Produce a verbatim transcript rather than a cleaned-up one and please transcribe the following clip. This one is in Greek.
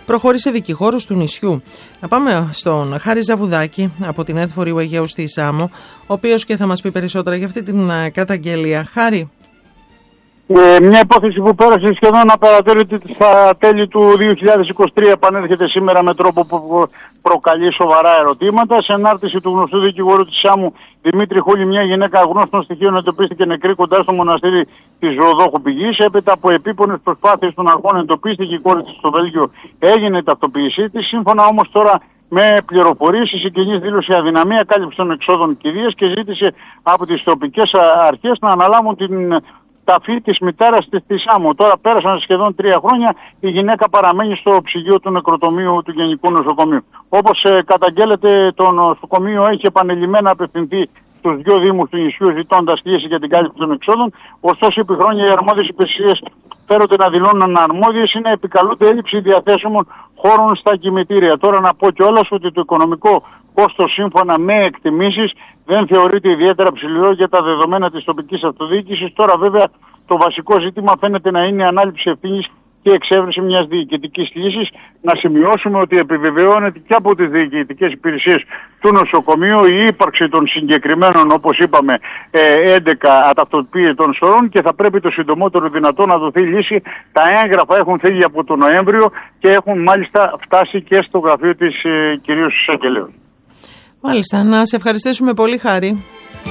προχώρησε δικηγόρος του νησιού. Να πάμε στον Χάρη Ζαβουδάκη από την ΕΡΤ Βορείου Αιγαίου στη Σάμο, ο οποίος και θα μας πει περισσότερα για αυτή την καταγγελία. Χάρη. Ε, μια υπόθεση που πέρασε σχεδόν απαρατήρητη στα τέλη του δύο χιλιάδες είκοσι τρία επανέρχεται σήμερα με τρόπο που προκαλεί σοβαρά ερωτήματα. Σε ανάρτηση του γνωστού δικηγόρου της Σάμου Δημήτρη Χούλη, μια γυναίκα γνώστων στοιχείων εντοπίστηκε νεκρή κοντά στο μοναστήρι της Ζωοδόχου Πηγής. Έπειτα από επίπονες προσπάθειες των αρχών εντοπίστηκε η κόρη της στο Βέλγιο, έγινε η ταυτοποίησή της. Σύμφωνα όμως τώρα με πληροφορίες, η συγγενής δήλωσε αδυναμία κάλυψη των εξόδων κηδείας και ζήτησε από τις τοπικές αρχές να αναλάβουν την ταφή της μητέρας της στη Σάμο. Τώρα πέρασαν σχεδόν τρία χρόνια, η γυναίκα παραμένει στο ψυγείο του νεκροτομείου του Γενικού Νοσοκομείου. Όπως ε, καταγγέλλεται, το νοσοκομείο έχει επανειλημμένα απευθυνθεί στους δύο δήμους του νησιού ζητώντας λύση για την κάλυψη των εξόδων. Ωστόσο, επί χρόνια οι αρμόδιες υπηρεσίες φέρονται να δηλώνουν αρμόδιες ή να επικαλούνται έλλειψη διαθέσιμων χώρων στα κημητήρια. Τώρα να πω κιόλας ότι το οικονομικό κόστος σύμφωνα με εκτιμήσεις δεν θεωρείται ιδιαίτερα ψηλό για τα δεδομένα της τοπικής αυτοδιοίκησης. Τώρα βέβαια το βασικό ζήτημα φαίνεται να είναι η ανάληψη ευθύνης και εξέβρεση μιας διοικητικής λύσης. Να σημειώσουμε ότι επιβεβαιώνεται και από τις διοικητικές υπηρεσίες του νοσοκομείου η ύπαρξη των συγκεκριμένων, όπως είπαμε, έντεκα αταυτοποιητών σωρών και θα πρέπει το συντομότερο δυνατό να δοθεί λύση. Τα έγγραφα έχουν φύγει από τον Νοέμβριο και έχουν μάλιστα φτάσει και στο γραφείο της κυρίως Εισαγγελέως. Μάλιστα, να σε ευχαριστήσουμε πολύ, Χάρη.